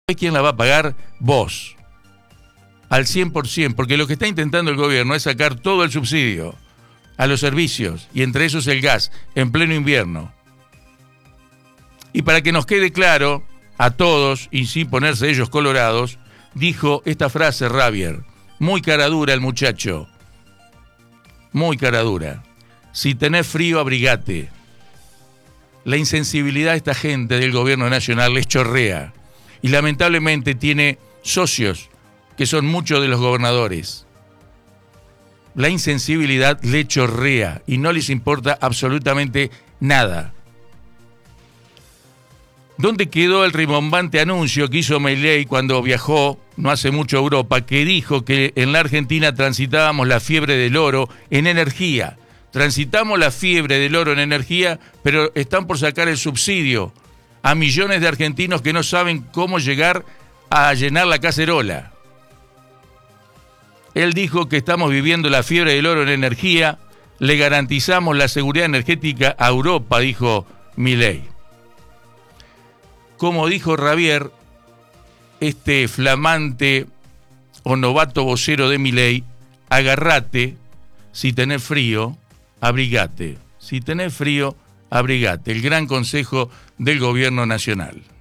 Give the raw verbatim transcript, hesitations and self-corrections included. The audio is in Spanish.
quién la va a pagar? Vos. Al cien por ciento, porque lo que está intentando el gobierno es sacar todo el subsidio a los servicios, y entre esos el gas, en pleno invierno. Y para que nos quede claro a todos, y sin ponerse ellos colorados, dijo esta frase Ravier, muy cara dura el muchacho, muy cara dura. Si tenés frío, abrigate. La insensibilidad de esta gente del gobierno nacional les chorrea, y lamentablemente tiene socios que son muchos de los gobernadores. La insensibilidad le chorrea y no les importa absolutamente nada. ¿Dónde quedó el rimbombante anuncio que hizo Milei cuando viajó no hace mucho a Europa, que dijo que en la Argentina transitábamos la fiebre del oro en energía? Transitamos la fiebre del oro en energía, pero están por sacar el subsidio a millones de argentinos que no saben cómo llegar a llenar la cacerola. Él dijo que estamos viviendo la fiebre del oro en energía, le garantizamos la seguridad energética a Europa, dijo Milei. Como dijo Ravier, este flamante o novato vocero de Milei, agarrate, si tenés frío, abrigate. Si tenés frío, abrigate. El gran consejo del gobierno nacional.